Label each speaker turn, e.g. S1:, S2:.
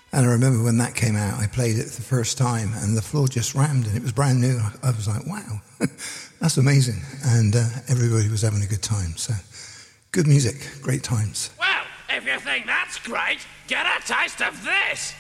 S1: And I remember when that came out, I played it the first time, and the floor just rammed, and it was brand new. I was like, wow, that's amazing. And everybody was having a good time. So good music, great times.
S2: Well, if you think that's great, get a taste of this.